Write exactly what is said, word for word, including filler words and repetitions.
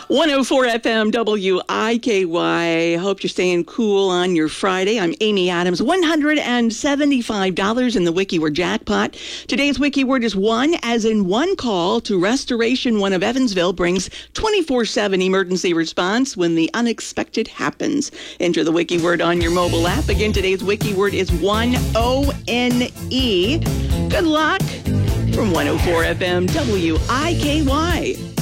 one oh four F M W I K Y. Hope you're staying cool on your Friday. I'm Amy Adams. one hundred seventy-five dollars in the WikiWord jackpot. Today's WikiWord is one, as in one call to Restoration One of Evansville brings twenty-four seven emergency response when the unexpected happens. Enter the WikiWord on your mobile app. Again, today's WikiWord is one, O N E. Good luck from one oh four F M W I K Y.